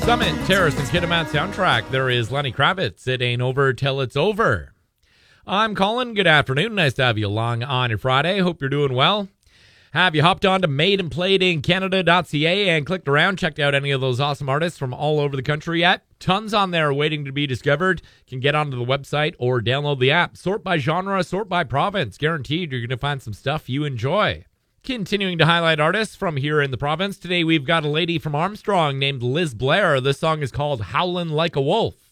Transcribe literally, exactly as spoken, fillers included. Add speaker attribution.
Speaker 1: Summit, Terrace, and Kitimat soundtrack. There is Lenny Kravitz. It ain't over till it's over. I'm Colin. Good afternoon. Nice to have you along on your Friday. Hope you're doing well. Have you hopped on to made and played in canada dot c a and clicked around, checked out any of those awesome artists from all over the country yet? Tons on there waiting to be discovered. You can get onto the website or download the app. Sort by genre, sort by province. Guaranteed you're going to find some stuff you enjoy. Continuing to highlight artists from here in the province, today we've got a lady from Armstrong named Liz Blair. This song is called Howlin' Like a Wolf.